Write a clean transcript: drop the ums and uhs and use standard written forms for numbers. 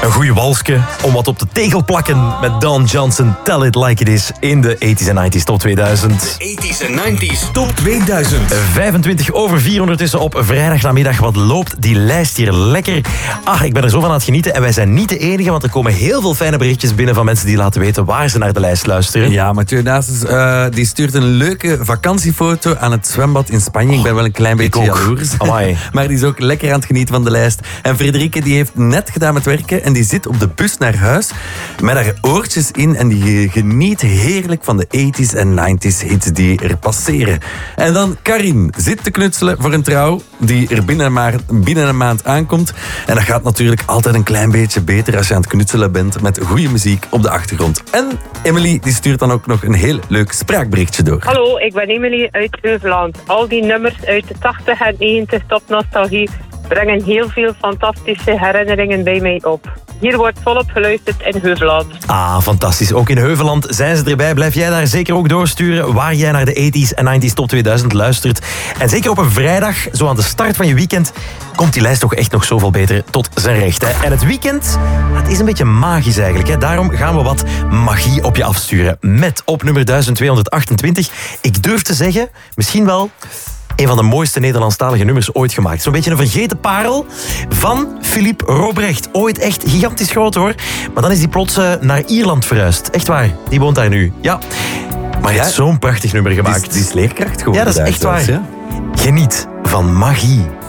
Een goeie walsje om wat op de tegel plakken met Don Johnson. Tell It Like It Is in de 80s en 90s Top 2000. 80s en 90s Top 2000. 25 over 4 ondertussen op vrijdagnamiddag. Wat loopt die lijst hier lekker. Ik ben er zo van aan het genieten. En wij zijn niet de enige, want er komen heel veel fijne berichtjes binnen van mensen die laten weten waar ze naar de lijst luisteren. Ja, Mathieu Nasus die stuurt een leuke vakantiefoto aan het zwembad in Spanje. Ik ben wel een klein beetje jaloers. Maar die is ook lekker aan het genieten van de lijst. En Frederike die heeft net gedaan met werken en die zit op de bus naar huis met haar oortjes in en die geniet heerlijk van de 80s en 90s hits die er passeren. En dan Karin zit te knutselen voor een trouw die er binnen een maand aankomt. En dat gaat natuurlijk altijd een klein beetje beter als je aan het knutselen bent met goede muziek op de achtergrond. En Emily die stuurt dan ook nog een heel leuk spraakberichtje door. Hallo, ik ben Emily uit Heuveland. Al die nummers uit de 80 en 90 Top Nostalgie brengen heel veel fantastische herinneringen bij mij op. Hier wordt volop geluisterd in Heuveland. Fantastisch. Ook in Heuveland zijn ze erbij. Blijf jij daar zeker ook doorsturen waar jij naar de 80s en 90s Top 2000 luistert. En zeker op een vrijdag, zo aan de start van je weekend, komt die lijst toch echt nog zoveel beter tot zijn recht. Hè? En het weekend, het is een beetje magisch eigenlijk. Hè? Daarom gaan we wat magie op je afsturen. Met op nummer 1228, ik durf te zeggen, misschien wel een van de mooiste Nederlandstalige nummers ooit gemaakt. Zo'n beetje een vergeten parel van Philippe Robrecht. Ooit echt gigantisch groot hoor. Maar dan is die plots naar Ierland verhuisd. Echt waar, die woont daar nu. Ja. Maar hij heeft zo'n prachtig nummer gemaakt. Die is leerkracht geworden. Ja, dat is echt waar. Ja. Geniet van magie.